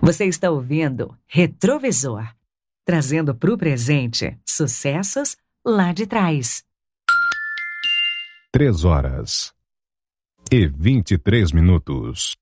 Você está ouvindo Retrovisor, trazendo para o presente sucessos lá de trás. 3 horas e 23 minutos.